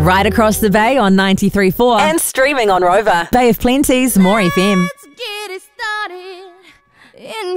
Right across the bay on 93.4 and streaming on Rover. Bay of Plenty's More FM. Let's get it started.